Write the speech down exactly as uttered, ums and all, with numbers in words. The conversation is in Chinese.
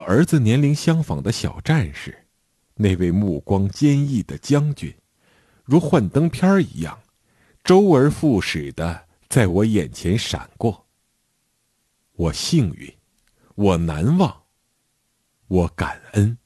儿子年龄相仿的小战士，那位目光坚毅的将军，如幻灯片一样，周而复始的在我眼前闪过。我幸运，我难忘，我感恩。